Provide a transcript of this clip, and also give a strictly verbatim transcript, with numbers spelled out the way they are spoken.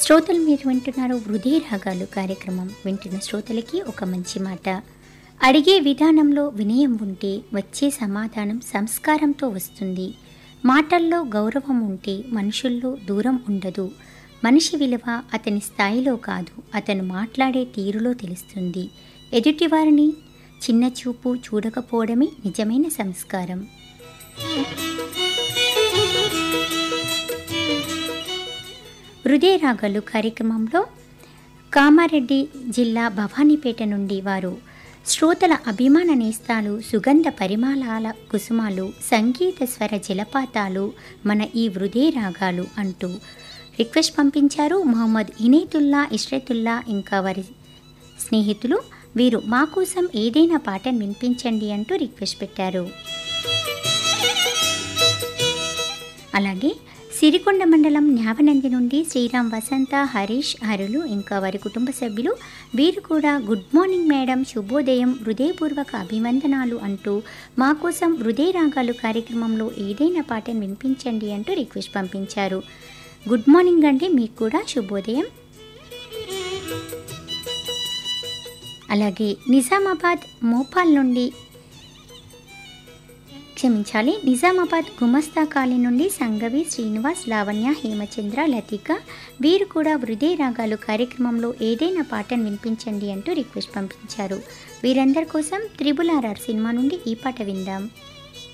శ్రోతలు మీరు వింటున్నారు హృదయ రాగాలు కార్యక్రమం. వింటున్న శ్రోతలకి ఒక మంచి మాట. అడిగే విధానంలో వినయం ఉంటే వచ్చే సమాధానం సంస్కారంతో వస్తుంది. మాటల్లో గౌరవం ఉంటే మనుషుల్లో దూరం ఉండదు. మనిషి విలువ అతని స్థాయిలో కాదు, అతను మాట్లాడే తీరులో తెలుస్తుంది. ఎదుటివారిని చిన్న చూపు చూడకపోవడమే నిజమైన సంస్కారం. హృదయ రాగాలు కార్యక్రమంలో కామారెడ్డి జిల్లా భవానీపేట నుండి వారు శ్రోతల అభిమాన నేస్తాలు, సుగంధ పరిమళాల కుసుమాలు, సంగీత స్వర జలపాతాలు మన ఈ హృదయ రాగాలు అంటూ రిక్వెస్ట్ పంపించారు. మహమ్మద్ ఇనేతుల్లా, ఇష్రతుల్లా ఇంకా వారి స్నేహితులు. వీరు మా కోసం ఏదైనా పాటను వినిపించండి అంటూ రిక్వెస్ట్ పెట్టారు. అలాగే సిరికొండ మండలం న్యావనంది నుండి శ్రీరామ్, వసంత, హరీష్, హరులు ఇంకా వారి కుటుంబ సభ్యులు వీరు కూడా గుడ్ మార్నింగ్ మేడం, శుభోదయం, హృదయపూర్వక అభివందనాలు అంటూ మా కోసం హృదయ రాగాలు కార్యక్రమంలో ఏదైనా పాటను వినిపించండి అంటూ రిక్వెస్ట్ పంపించారు. గుడ్ మార్నింగ్ అండి, మీకు కూడా శుభోదయం. అలాగే నిజామాబాద్ మోపాల్ నుండి క్షమించాలి నిజామాబాద్ గుమస్తా కాలనీ నుండి సంగవి, శ్రీనివాస్, లావణ్య, హేమచంద్ర, లతిక వీరు కూడా హృదయ రాగాలు కార్యక్రమంలో ఏదైనా పాటను వినిపించండి అంటూ రిక్వెస్ట్ పంపించారు. వీరందరి కోసం త్రిబుల్ ఆర్ఆర్ సినిమా నుండి ఈ పాట విందాం.